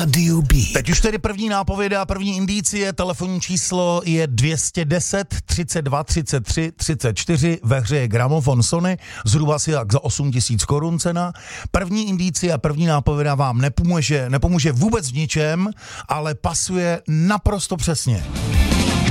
Rádiu B. Teď už tedy první nápověda a první indicie, telefonní číslo je 210 32 33 34, ve hře je gramofon Sony, zhruba asi jak za 8 000 korun cena. První indicie a první nápověda vám nepomůže vůbec v ničem, ale pasuje naprosto přesně.